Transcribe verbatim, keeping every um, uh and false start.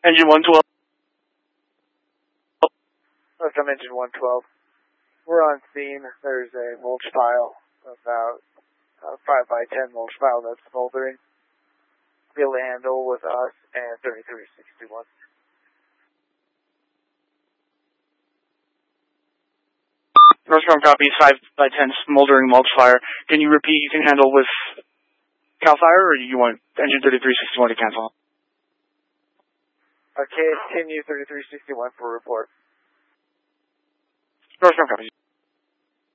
Engine one twelve. Welcome, engine one twelve. We're on scene. There's a mulch pile, about a five by ten mulch pile that's smoldering. Wheel handle with us and thirty-three sixty-one. Northbound copy, five by ten smoldering mulch fire. Can you repeat you can handle with Cal Fire, or do you want engine thirty-three sixty-one to cancel? Okay, continue thirty-three sixty-one for report. Northbound copy.